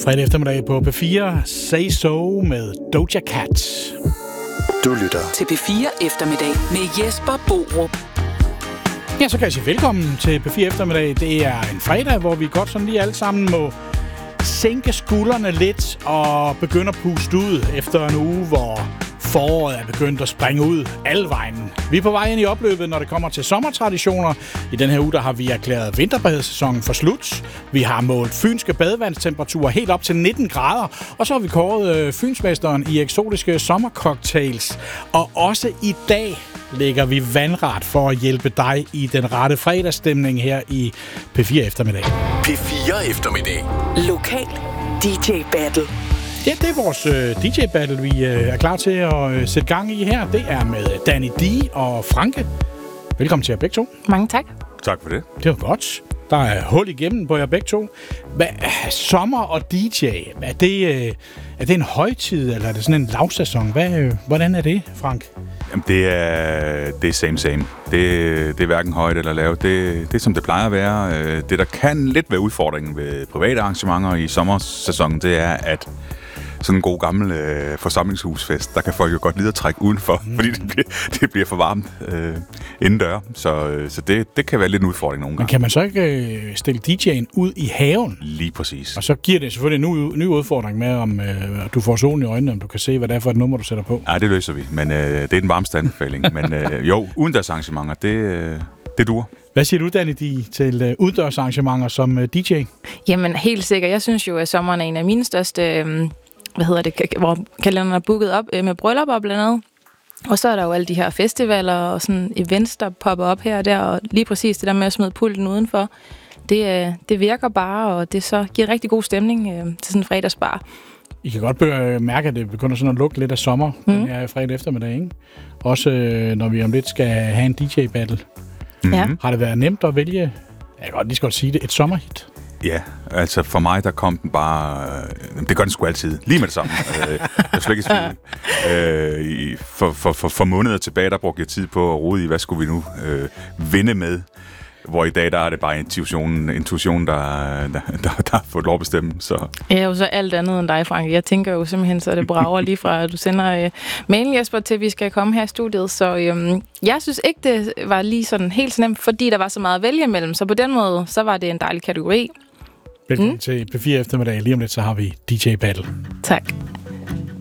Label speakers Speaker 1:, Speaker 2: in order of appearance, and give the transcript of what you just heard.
Speaker 1: Fredag eftermiddag på P4, Say So med Doja Cat.
Speaker 2: Du lytter
Speaker 3: til P4 eftermiddag med Jesper Borup.
Speaker 1: Ja, så kan jeg sige velkommen til P4 eftermiddag. Det er en fredag, hvor vi godt sådan lige alle sammen må sænke skuldrene lidt og begynde at puste ud efter en uge, hvor foråret er begyndt at springe ud alle vejen. Vi er på vej ind i opløbet, når det kommer til sommertraditioner. I den her uge, der har vi erklæret vinterbadesæsonen for slut. Vi har målt fynske badevandstemperaturer helt op til 19 grader. Og så har vi kåret fynsmesteren i eksotiske sommercocktails. Og også i dag lægger vi vandret for at hjælpe dig i den rette fredagsstemning her i P4 eftermiddag.
Speaker 2: P4 eftermiddag.
Speaker 3: Lokal DJ Battle.
Speaker 1: Ja, det er vores DJ-battle, vi er klar til at sætte gang i her. Det er med Danny D og Franke. Velkommen til jer begge to.
Speaker 4: Mange tak.
Speaker 5: Tak for det.
Speaker 1: Det var godt. Der er hul igennem på jer begge to. Sommer og DJ, er det en højtid, eller er det sådan en lavsæson? Hvordan er det, Frank?
Speaker 5: Jamen, det er same. Det er hverken højt eller lavt. Det er som det plejer at være. Det, der kan lidt være udfordringen ved private arrangementer i sommersæsonen, det er, at sådan en god gammel forsamlingshusfest, der kan folk jo godt lide at trække udenfor, fordi det bliver for varmt indendør. Så det kan være lidt en udfordring nogle gange.
Speaker 1: Men kan man så ikke stille DJ'en ud i haven?
Speaker 5: Lige præcis.
Speaker 1: Og så giver det selvfølgelig en ny udfordring med, om du får solen i øjnene, om du kan se, hvad det er for et nummer, du sætter på.
Speaker 5: Ja, det løser vi, men det er den varmeste anbefaling. Men jo, udendørsarrangementer, det duer. Hvad
Speaker 1: siger du, Danny, til udendørsarrangementer som DJ?
Speaker 4: Jamen, helt sikkert. Jeg synes jo, at sommeren er en af mine største hvor kalenderen er booket op med bryllupper blandt andet. Og så er der jo alle de her festivaler og sådan events, der popper op her og der, og lige præcis det der med at smide pulten udenfor, det virker bare, og det så giver rigtig god stemning til sådan en fredagsbar.
Speaker 1: I kan godt mærke, at det begynder sådan at lugte lidt af sommer den her fredag eftermiddag, ikke? Også når vi om lidt skal have en DJ-battle.
Speaker 4: Ja.
Speaker 1: Har det været nemt at vælge, jeg kan godt lige godt sige det, et sommerhit?
Speaker 5: Ja, altså for mig, der kom den bare... det gør den sgu altid. Lige med det samme. Jeg er slet ikke i tvivl. For måneder tilbage, der brugte jeg tid på at rode i, hvad skulle vi nu vinde med. Hvor i dag, der er det bare intuition, der har fået lov at bestemme. Så.
Speaker 4: Jeg er jo så alt andet end dig, Frank. Jeg tænker jo simpelthen, så det brager lige fra, at du sender mailen, Jesper, til vi skal komme her i studiet. Så jeg synes ikke, det var lige sådan helt nemt, fordi der var så meget at vælge imellem. Så på den måde, så var det en dejlig kategori.
Speaker 1: Velkommen til P4 eftermiddag. Lige om lidt, så har vi DJ Battle.
Speaker 4: Tak.